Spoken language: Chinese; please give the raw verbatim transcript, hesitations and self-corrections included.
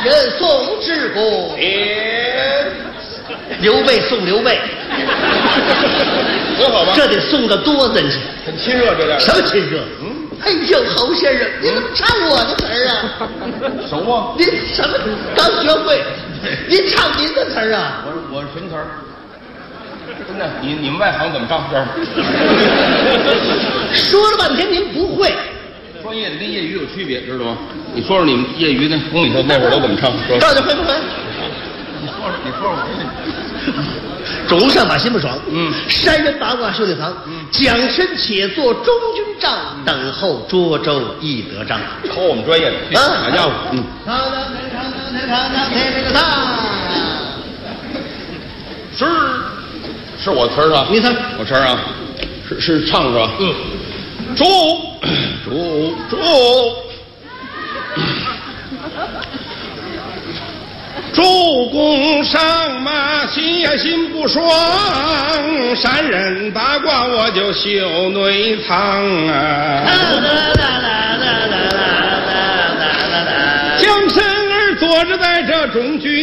人送至公。刘备送刘备， 多好吧？ 这得送个多真去， 很亲热这点。 什么亲热？嗯。哎呦，侯先生，你怎么唱我的词儿啊？ 熟啊？ 您什么刚学会？您唱您的词儿啊？ 我我什么词儿？真的，你你们外行怎么唱这儿？ 说了半天您不会。 专业的跟业余有区别，知道吗？你说说你们业余那宫里头那会儿都怎么唱？说到底会不会？ 你说说，你说说。 总上马心不爽。 嗯。 山人八卦袖内藏。嗯。蒋身且坐中军帐，嗯、等候涿州易得章。 考我们专业的啊，好家伙。嗯。是，是我词儿啊。 你词儿， 我词儿啊，是是唱是吧？嗯。主主主。主公上马，心呀心不爽，山人八卦我就袖内藏啊。将身儿坐着在这中军